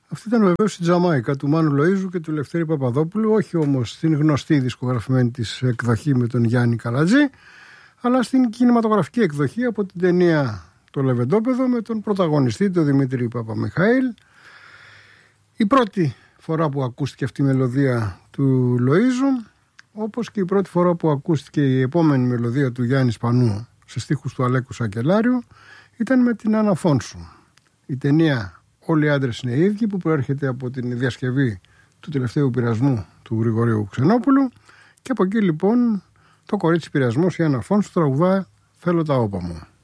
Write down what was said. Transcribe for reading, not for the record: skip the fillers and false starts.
Αυτή ήταν βεβαίως η Τζαμάικα του Μάνου Λοΐζου και του Λευτέρη Παπαδόπουλου, όχι όμως στην γνωστή δισκογραφημένη της εκδοχή με τον Γιάννη Καλατζή, αλλά στην κινηματογραφική εκδοχή από την ταινία Το Λεβεντόπεδο με τον πρωταγωνιστή τον Δημήτρη Παπαμιχαήλ. Η πρώτη φορά που ακούστηκε αυτή η μελωδία του Λοΐζου, όπως και η πρώτη φορά που ακούστηκε η επόμενη μελωδία του Γιάννη Σπανού σε στίχους του Αλέκου Σακελάριου, ήταν με την Άννα Φόνσου. Η ταινία Όλοι οι άντρες είναι οι ίδιοι, που προέρχεται από την διασκευή του τελευταίου πειρασμού του Γρηγορίου Ξενόπουλου, και από εκεί λοιπόν το κορίτσι πειρασμός η Άννα Φόνσου τραγουδά «Θέλω τα όπα μου».